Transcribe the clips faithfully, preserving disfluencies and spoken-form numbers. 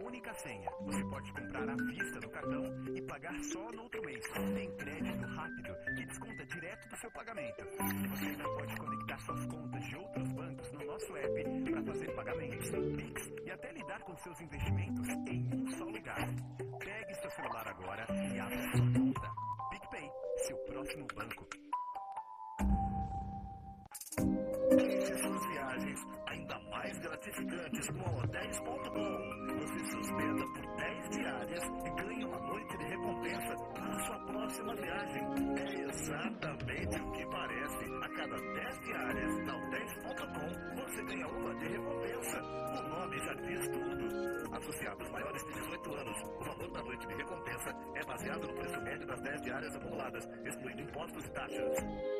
única senha. Você pode comprar à vista no cartão e pagar só no outro mês. Tem crédito rápido que desconta direto do seu pagamento. Você ainda pode conectar suas contas de outros bancos no nosso app para fazer pagamentos, Pix e até lidar com seus investimentos em um só lugar. Pegue seu celular agora e abra sua conta. PicPay, seu próximo banco. Deixe suas viagens ainda mais gratificantes com a hotéis ponto com. Você se hospeda por dez diárias e ganha uma noite de recompensa para sua próxima viagem. É exatamente o que parece. A cada dez diárias na hotéis ponto com você ganha uma de recompensa. O nome já diz tudo. Associados maiores de dezoito anos, o valor da noite de recompensa é baseado no preço médio das dez diárias acumuladas, excluindo impostos e taxas.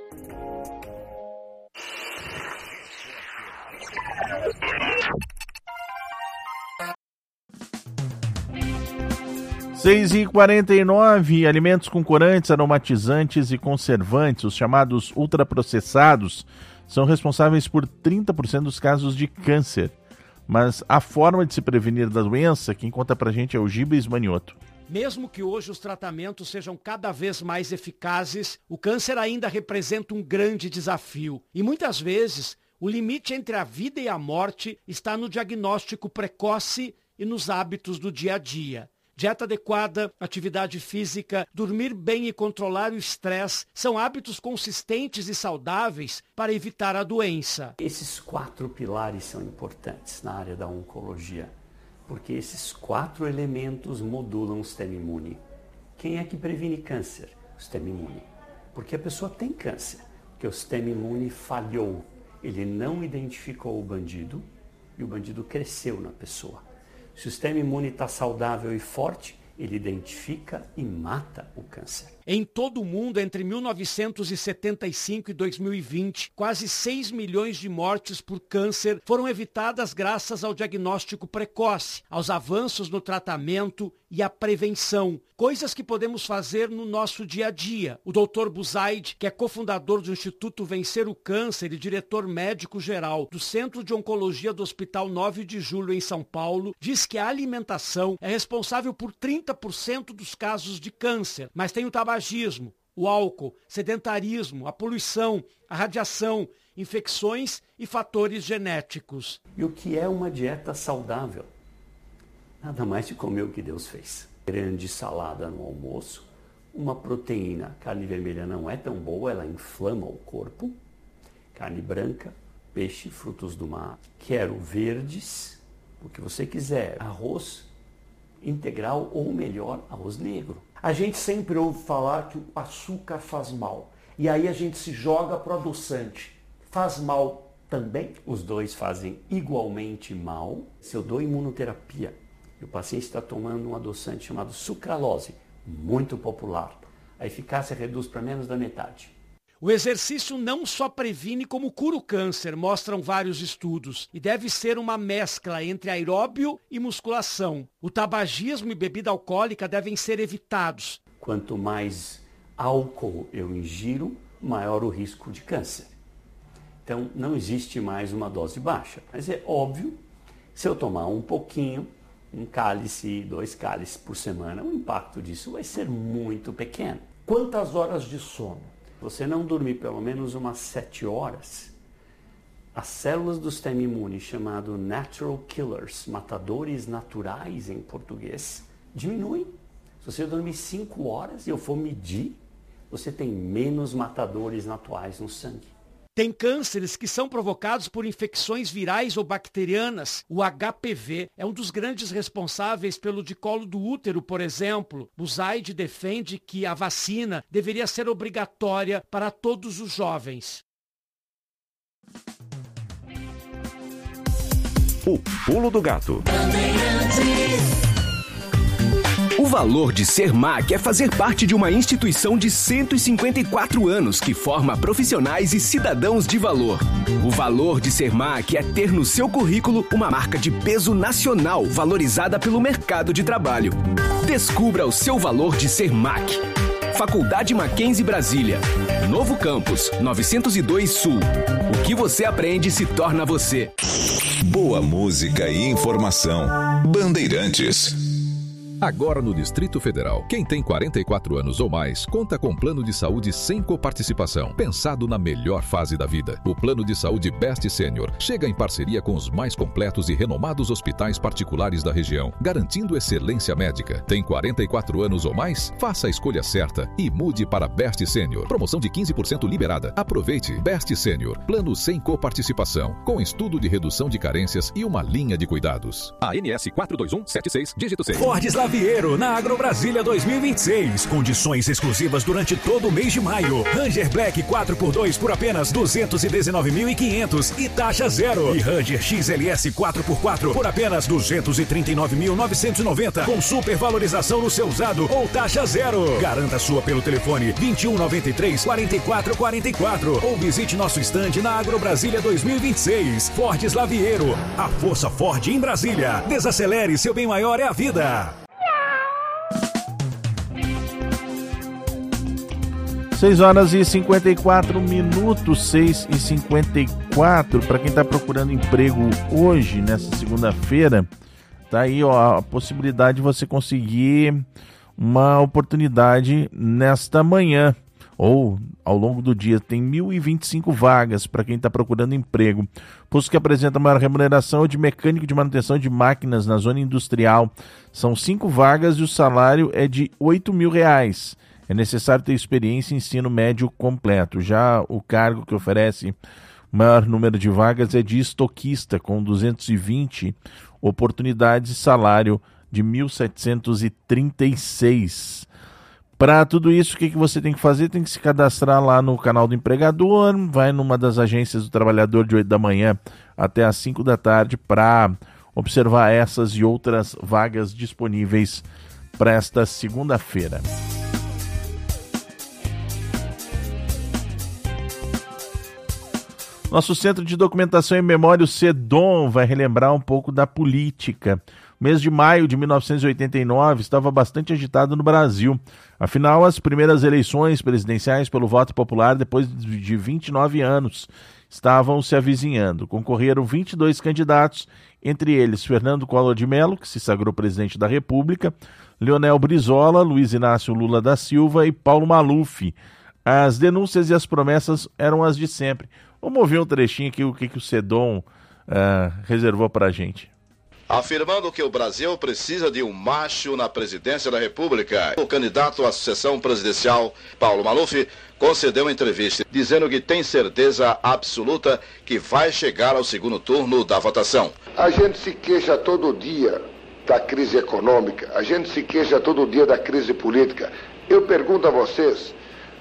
seis e quarenta e nove, alimentos com corantes, aromatizantes e conservantes, os chamados ultraprocessados, são responsáveis por trinta por cento dos casos de câncer. Mas a forma de se prevenir da doença, quem conta pra gente é o Giba Ismanioto. Mesmo que hoje os tratamentos sejam cada vez mais eficazes, o câncer ainda representa um grande desafio. E muitas vezes, o limite entre a vida e a morte está no diagnóstico precoce e nos hábitos do dia a dia. Dieta adequada, atividade física, dormir bem e controlar o estresse são hábitos consistentes e saudáveis para evitar a doença. Esses quatro pilares são importantes na área da oncologia, porque esses quatro elementos modulam o sistema imune. Quem é que previne câncer? O sistema imune. Porque a pessoa tem câncer, porque o sistema imune falhou. Ele não identificou o bandido e o bandido cresceu na pessoa. Se o sistema imune está saudável e forte, ele identifica e mata o câncer. Em todo o mundo, entre mil novecentos e setenta e cinco e dois mil e vinte, quase seis milhões de mortes por câncer foram evitadas graças ao diagnóstico precoce, aos avanços no tratamento e à prevenção. Coisas que podemos fazer no nosso dia a dia. O doutor Buzaid, que é cofundador do Instituto Vencer o Câncer e diretor médico-geral do Centro de Oncologia do Hospital nove de julho, em São Paulo, diz que a alimentação é responsável por trinta por cento dos casos de câncer, mas tem o tabagismo, o álcool, sedentarismo, a poluição, a radiação, infecções e fatores genéticos. E o que é uma dieta saudável? Nada mais de comer o que Deus fez. Grande salada no almoço, uma proteína. Carne vermelha não é tão boa, ela inflama o corpo. Carne branca, peixe, frutos do mar. Quero verdes, o que você quiser. Arroz integral ou melhor, arroz negro. A gente sempre ouve falar que o açúcar faz mal. E aí a gente se joga para o adoçante. Faz mal também? Os dois fazem igualmente mal. Se eu dou imunoterapia e o paciente está tomando um adoçante chamado sucralose, muito popular, a eficácia reduz para menos da metade. O exercício não só previne como cura o câncer, mostram vários estudos, e deve ser uma mescla entre aeróbio e musculação. O tabagismo e bebida alcoólica devem ser evitados. Quanto mais álcool eu ingiro, maior o risco de câncer. Então, não existe mais uma dose baixa. Mas é óbvio, se eu tomar um pouquinho, um cálice, dois cálices por semana, o impacto disso vai ser muito pequeno. Quantas horas de sono? Você não dormir pelo menos umas sete horas, as células do sistema imune, chamado natural killers, matadores naturais em português, diminuem. Se você dormir cinco horas e eu for medir, você tem menos matadores naturais no sangue. Tem cânceres que são provocados por infecções virais ou bacterianas. O H P V é um dos grandes responsáveis pelo de colo do útero, por exemplo. Buzaid defende que a vacina deveria ser obrigatória para todos os jovens. O Pulo do Gato. O valor de ser M A C é fazer parte de uma instituição de cento e cinquenta e quatro anos que forma profissionais e cidadãos de valor. O valor de ser M A C é ter no seu currículo uma marca de peso nacional valorizada pelo mercado de trabalho. Descubra o seu valor de ser M A C. Faculdade Mackenzie Brasília. Novo Campus, novecentos e dois Sul. O que você aprende se torna você. Boa música e informação. Bandeirantes. Agora no Distrito Federal, quem tem quarenta e quatro anos ou mais conta com plano de saúde sem coparticipação, pensado na melhor fase da vida. O plano de saúde Best Senior chega em parceria com os mais completos e renomados hospitais particulares da região, garantindo excelência médica. Tem quarenta e quatro anos ou mais? Faça a escolha certa e mude para Best Senior. Promoção de quinze por cento liberada. Aproveite. Best Senior, plano sem coparticipação, com estudo de redução de carências e uma linha de cuidados. A N S quatro dois um sete seis, dígito seis. Ford Slaviero na AgroBrasília dois mil e vinte e seis. Condições exclusivas durante todo o mês de maio. Ranger Black quatro por dois por apenas duzentos e dezenove mil e quinhentos e taxa zero. E Ranger X L S quatro por quatro por apenas duzentos e trinta e nove mil novecentos e noventa com supervalorização no seu usado ou taxa zero. Garanta sua pelo telefone vinte e um, noventa e três, quarenta e quatro, quarenta e quatro ou visite nosso estande na AgroBrasília dois mil e vinte e seis. Ford Slaviero, a força Ford em Brasília. Desacelere, seu bem maior é a vida. seis horas e cinquenta e quatro minutos, seis e cinquenta e quatro. Para quem está procurando emprego hoje, nessa segunda-feira, tá aí ó, a possibilidade de você conseguir uma oportunidade nesta manhã ou ao longo do dia. Tem mil e vinte e cinco vagas para quem está procurando emprego. Posto que apresenta maior remuneração de mecânico de manutenção de máquinas na zona industrial. São cinco vagas e o salário é de oito mil reais. É necessário ter experiência em ensino médio completo. Já o cargo que oferece maior número de vagas é de estoquista, com duzentos e vinte oportunidades e salário de mil setecentos e trinta e seis. Para tudo isso, o que, que você tem que fazer? Tem que se cadastrar lá no canal do empregador, vai numa das agências do trabalhador de oito da manhã até às cinco da tarde para observar essas e outras vagas disponíveis para esta segunda-feira. Nosso Centro de Documentação e Memória, o CEDOM, vai relembrar um pouco da política. O mês de maio de mil novecentos e oitenta e nove estava bastante agitado no Brasil. Afinal, as primeiras eleições presidenciais pelo voto popular, depois de vinte e nove anos, estavam se avizinhando. Concorreram vinte e dois candidatos, entre eles Fernando Collor de Mello, que se sagrou presidente da República, Leonel Brizola, Luiz Inácio Lula da Silva e Paulo Maluf. As denúncias e as promessas eram as de sempre. Vamos ouvir um trechinho aqui, o que, que o CEDOM uh, reservou para a gente. Afirmando que o Brasil precisa de um macho na presidência da República, o candidato à sucessão presidencial, Paulo Maluf, concedeu uma entrevista dizendo que tem certeza absoluta que vai chegar ao segundo turno da votação. A gente se queixa todo dia da crise econômica, a gente se queixa todo dia da crise política. Eu pergunto a vocês,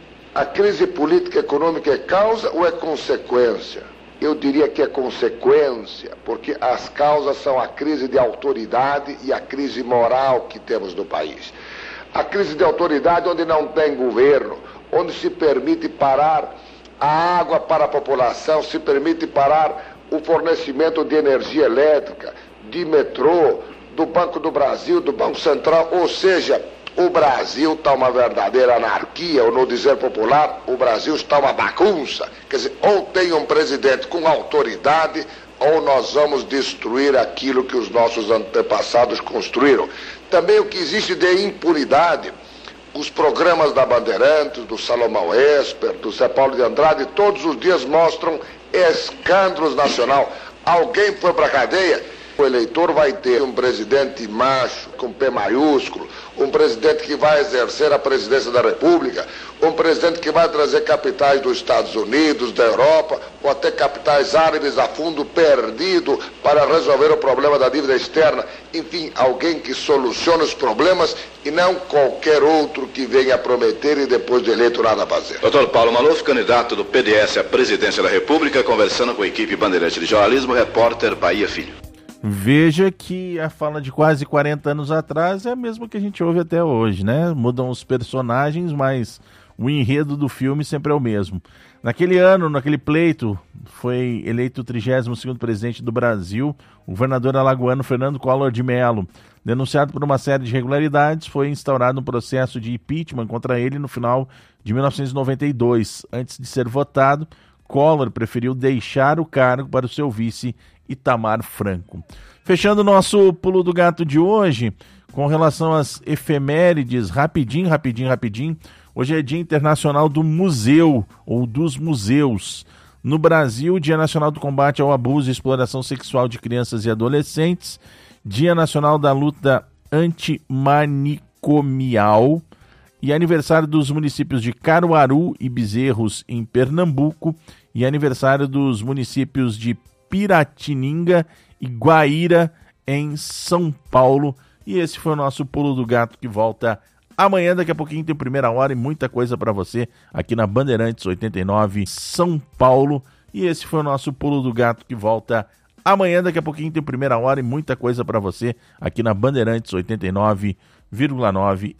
a crise política e econômica é causa ou é consequência? Eu diria que é consequência, porque as causas são a crise de autoridade e a crise moral que temos no país. A crise de autoridade onde não tem governo, onde se permite parar a água para a população, se permite parar o fornecimento de energia elétrica, de metrô, do Banco do Brasil, do Banco Central, ou seja, o Brasil está uma verdadeira anarquia, ou no dizer popular, o Brasil está uma bagunça. Quer dizer, ou tem um presidente com autoridade, ou nós vamos destruir aquilo que os nossos antepassados construíram. Também o que existe de impunidade, os programas da Bandeirantes, do Salomão Esper, do Zé Paulo de Andrade, todos os dias mostram escândalos nacional. Alguém foi para a cadeia? O eleitor vai ter um presidente macho, com P maiúsculo, um presidente que vai exercer a presidência da República, um presidente que vai trazer capitais dos Estados Unidos, da Europa, ou até capitais árabes a fundo perdido para resolver o problema da dívida externa. Enfim, alguém que solucione os problemas e não qualquer outro que venha prometer e depois de eleito nada fazer. doutor Paulo Maluf, candidato do P D S à presidência da República, conversando com a equipe Bandeirante de Jornalismo, repórter Bahia Filho. Veja que a fala de quase quarenta anos atrás é a mesma que a gente ouve até hoje, né? Mudam os personagens, mas o enredo do filme sempre é o mesmo. Naquele ano, naquele pleito, foi eleito o trigésimo segundo presidente do Brasil, o governador alagoano Fernando Collor de Mello. Denunciado por uma série de irregularidades, foi instaurado um processo de impeachment contra ele no final de mil novecentos e noventa e dois. Antes de ser votado, Collor preferiu deixar o cargo para o seu vice Itamar Franco. Fechando o nosso Pulo do Gato de hoje, com relação às efemérides, rapidinho, rapidinho, rapidinho, hoje é Dia Internacional do Museu, ou dos Museus. No Brasil, Dia Nacional do Combate ao Abuso e Exploração Sexual de Crianças e Adolescentes, Dia Nacional da Luta Antimanicomial e aniversário dos municípios de Caruaru e Bezerros, em Pernambuco, e aniversário dos municípios de Piratininga e Guaíra, em São Paulo. E esse foi o nosso Pulo do Gato, que volta amanhã. Daqui a pouquinho tem Primeira Hora e muita coisa para você aqui na Bandeirantes oitenta e nove, São Paulo. E esse foi o nosso Pulo do Gato, que volta amanhã. Daqui a pouquinho tem Primeira Hora e muita coisa para você aqui na Bandeirantes oitenta e nove vírgula nove